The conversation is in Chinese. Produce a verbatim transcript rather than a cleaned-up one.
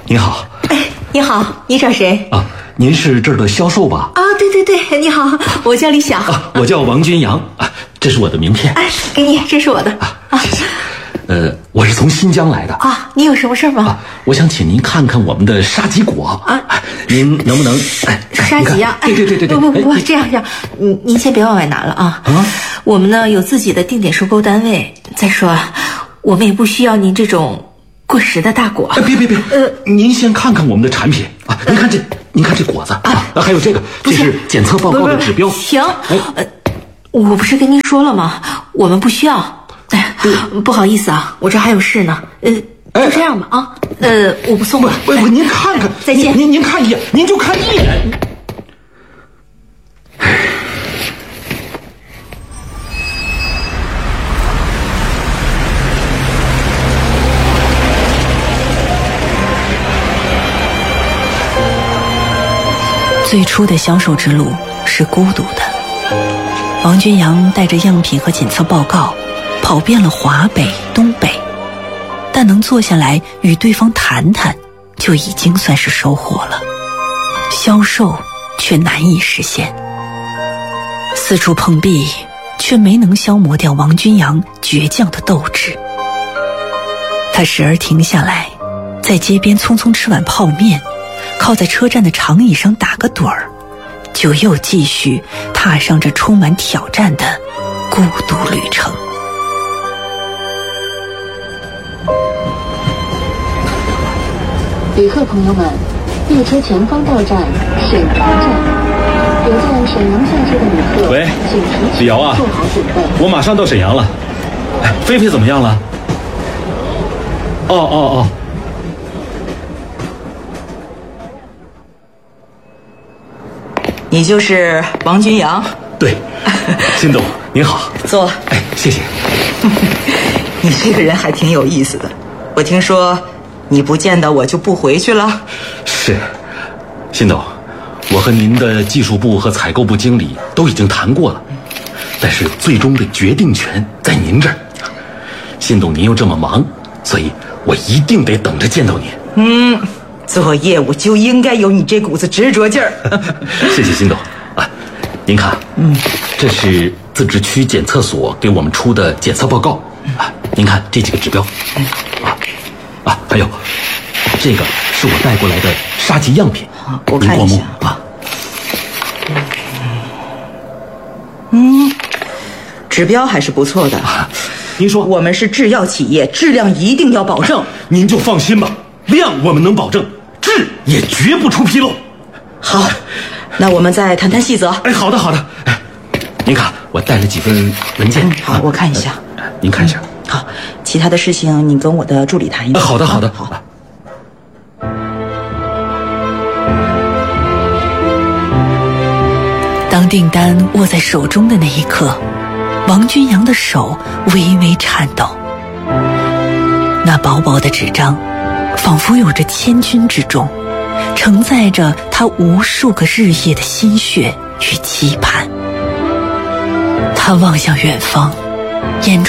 您好。 哎，你好，你找谁？ 啊，您是这儿的销售吧？ 啊，对对对，你好，我叫李晓。 啊，我叫王军阳。啊，这是我的名片。 哎，给你，这是我的。 啊，谢谢。呃，我是从新疆来的。 啊，你有什么事吗？ 啊，我想请您看看我们的沙棘果。啊，您能不能？哎， 沙棘啊？ 对对对对对。 不不不，这样这样，您您先别往外拿了啊。啊，我们呢有自己的定点收购单位。再说，我们也不需要您这种过时的大果。 哎，别别别，呃，您先看看我们的产品啊。您看这，您看这果子啊，还有这个，这是检测报告的指标。 停，呃，我不是跟您说了吗？我们不需要。哎，不好意思啊，我这还有事呢。呃，就这样吧啊。呃，我不送了。 不不，您看看， 再见。 您您看一眼，您就看一眼。 最初的销售之路是孤独的。王军阳带着样品和检测报告跑遍了华北、东北，但能坐下来与对方谈谈，就已经算是收获了。销售却难以实现，四处碰壁，却没能消磨掉王军阳倔强的斗志。他时而停下来，在街边匆匆吃碗泡面，靠在车站的长椅上打个盹儿，就又继续踏上这充满挑战的孤独旅程。 旅客朋友们，列车前方到站沈阳站，有在沈阳下车的旅客， 喂， 请提李瑶啊， 做好准备。 我马上到沈阳了。哎，菲菲怎么样了？哦哦哦。 你就是王军阳？ 对，辛总您好。 坐。 哎，谢谢。 你这个人还挺有意思的，我听说你不见到我就不回去了。 是，辛总，我和您的技术部和采购部经理都已经谈过了，但是最终的决定权在您这儿。辛总您又这么忙，所以我一定得等着见到您。 嗯，做业务就应该有你这股子执着劲儿。 谢谢辛总啊，您看，嗯，这是自治区检测所给我们出的检测报告啊，您看这几个指标，嗯啊啊，还有这个是我带过来的沙棘样品， 我看一下啊。 嗯，指标还是不错的。 啊，您说， 我们是制药企业，质量一定要保证。 您就放心吧，量我们能保证，质也绝不出纰漏。 好，那我们再谈谈细则。 哎，好的好的。哎，您看我带了几份文件。 嗯，好，啊，我看一下。 呃、您看一下。 嗯，好，其他的事情你跟我的助理谈一谈。 呃、好的好的。 好。 当订单握在手中的那一刻，王军阳的手微微颤抖。那薄薄的纸张仿佛有着千钧之重，承载着他无数个日夜的心血与期盼。他望向远方，眼中